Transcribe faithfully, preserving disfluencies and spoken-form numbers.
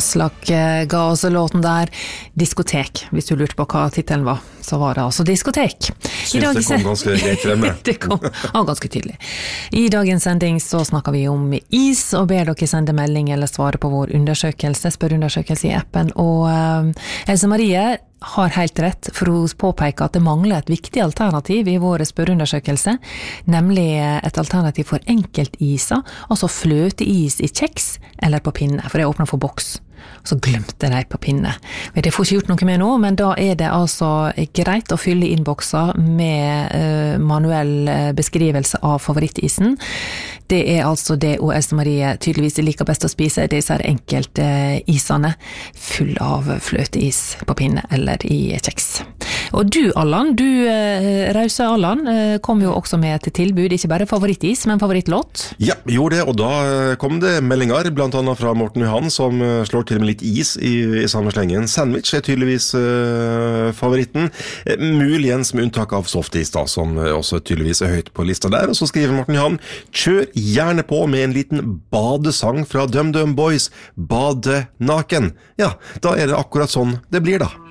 Aslak ga oss låten der, Diskotek. Hvis du lurte på hva titelen var, så var det altså Diskotek. Synes det kom ganske greit fremme. Det kom ja, ganske tydelig. I dagens sending så snakker vi om is, og ber dere sende melding eller svare på vår undersøkelse, spørreundersøkelse i appen. Og uh, Else Marie har helt rett, for hun påpeker at det mangler et viktig alternativ i vår spørreundersøkelse, nemlig et alternativ for enkeltiser, altså fløteis i kjeks eller på pinne, for det åpner for boks. Så glemte de på pinne. Det får ikke gjort noe med nå, men da er det altså greit å fylle innbokser med uh, manuell beskrivelse av favorittisen. Det er altså det og Else Marie tydeligvis liker best å spise, det er enkelte uh, isene full av fløteis på pinne eller i kjeks. Og du, Allan, du uh, rause Allan, uh, kom jo også med et tilbud, ikke bare favorittis, men favorittlåt. Ja, gjorde det, og da kom det meldinger, blant annet fra Morten Johan, som slår til med litt is i, i samme slengen. Sandwich er tydeligvis uh, favoritten, uh, muligens med unntak av softis da, som uh, også tydeligvis er høyt på lista der. Og så skriver Morten Johan, kjør gjerne på med en liten badesang fra Dum Dum Boys, Bade naken. Ja, da er det akkurat sånn det blir da.